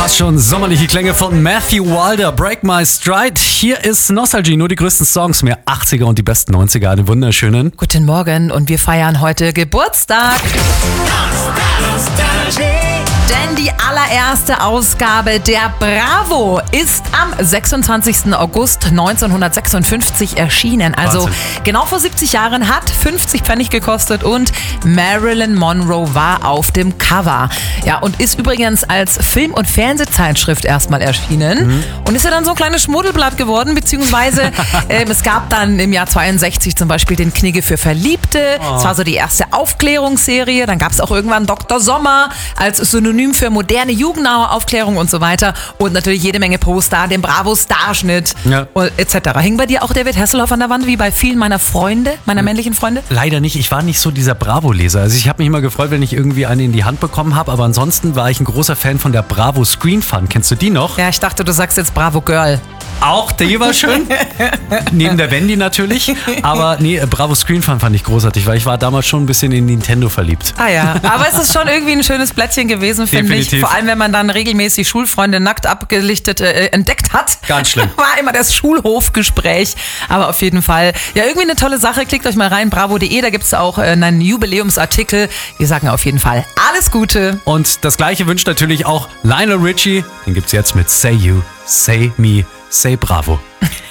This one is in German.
Fast schon sommerliche Klänge von Matthew Wilder, Break My Stride. Hier ist Nostalgie, nur die größten Songs, mehr 80er und die besten 90er, einen wunderschönen. Guten Morgen und wir feiern heute Geburtstag. Denn die allererste Ausgabe der Bravo ist am 26. August 1956 erschienen. Also Wahnsinn. Genau vor 70 Jahren, hat 50 Pfennig gekostet und Marilyn Monroe war auf dem Cover. Ja, und ist übrigens als Film- und Fernsehzeitschrift erstmal erschienen und ist ja dann so ein kleines Schmuddelblatt geworden, beziehungsweise es gab dann im Jahr 62 zum Beispiel den Knigge für Verliebte. Das war so die erste Aufklärungsserie. Dann gab es auch irgendwann Dr. Sommer als Synonym für moderne, jugendnahe Aufklärung und so weiter. Und natürlich jede Menge Poster, den Bravo-Starschnitt etc. Hing bei dir auch David Hasselhoff an der Wand, wie bei vielen meiner Freunde, meiner männlichen Freunde? Leider nicht, ich war nicht so dieser Bravo-Leser. Also ich habe mich immer gefreut, wenn ich irgendwie eine in die Hand bekommen habe, aber ansonsten war ich ein großer Fan von der Bravo Screen Fun. Kennst du die noch? Ja, ich dachte, du sagst jetzt Bravo Girl. Auch, die war schön. Neben der Wendy natürlich. Aber nee, Bravo Screen Fun fand ich großartig, weil ich war damals schon ein bisschen in Nintendo verliebt. Ah ja, aber es ist schon irgendwie ein schönes Blättchen gewesen, finde ich. Definitiv. Vor allem, wenn man dann regelmäßig Schulfreunde nackt abgelichtet entdeckt hat. Ganz schlimm. War immer das Schulhofgespräch. Aber auf jeden Fall, ja, irgendwie eine tolle Sache. Klickt euch mal rein, bravo.de, da gibt es auch einen Jubiläumsartikel. Wir sagen auf jeden Fall alles Gute. Und das Gleiche wünscht natürlich auch Lionel Richie. Den gibt's jetzt mit Say You, Say Me, Say Bravo.